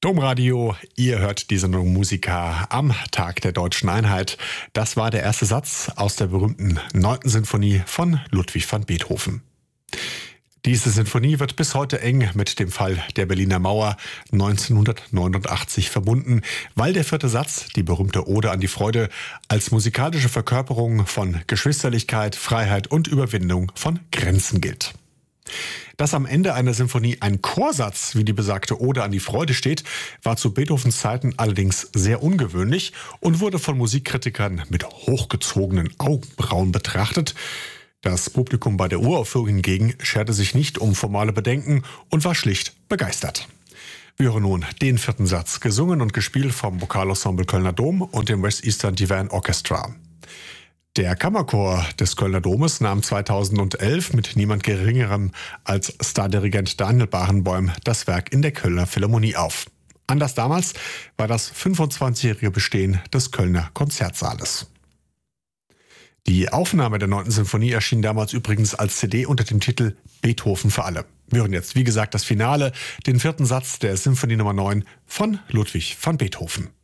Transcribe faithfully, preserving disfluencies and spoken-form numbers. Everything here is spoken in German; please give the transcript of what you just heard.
Domradio, ihr hört die Sendung Musica am Tag der Deutschen Einheit. Das war der erste Satz aus der berühmten neunten Sinfonie von Ludwig van Beethoven. Diese Sinfonie wird bis heute eng mit dem Fall der Berliner Mauer neunzehnhundertneunundachtzig verbunden, weil der vierte Satz, die berühmte Ode an die Freude, als musikalische Verkörperung von Geschwisterlichkeit, Freiheit und Überwindung von Grenzen gilt. Dass am Ende einer Sinfonie ein Chorsatz wie die besagte Ode an die Freude steht, war zu Beethovens Zeiten allerdings sehr ungewöhnlich und wurde von Musikkritikern mit hochgezogenen Augenbrauen betrachtet. Das Publikum bei der Uraufführung hingegen scherte sich nicht um formale Bedenken und war schlicht begeistert. Wir hören nun den vierten Satz, gesungen und gespielt vom Vokalensemble Kölner Dom und dem West Eastern Divan Orchestra. Der Kammerchor des Kölner Domes nahm zweitausendelf mit niemand Geringerem als Stardirigent Daniel Barenboim das Werk in der Kölner Philharmonie auf. Anders damals war das fünfundzwanzigjährige Bestehen des Kölner Konzertsaales. Die Aufnahme der neunten Sinfonie erschien damals übrigens als C D unter dem Titel Beethoven für alle. Wir hören jetzt, wie gesagt, das Finale, den vierten Satz der Sinfonie Nummer neun von Ludwig van Beethoven.